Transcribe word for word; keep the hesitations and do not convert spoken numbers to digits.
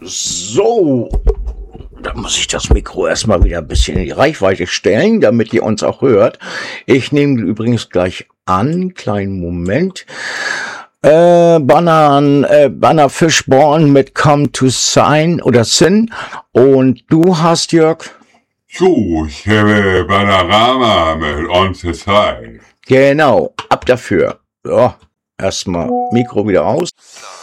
So, da muss ich das Mikro erstmal wieder ein bisschen in die Reichweite stellen, damit ihr uns auch hört. Ich nehme übrigens gleich an, kleinen Moment. Äh, Banan, äh, Banner Fishborn mit Come to Sign oder Sin. Und du hast, Jörg? So, ich habe Banarama mit On the Side. Genau, ab dafür. So, erstmal Mikro wieder aus.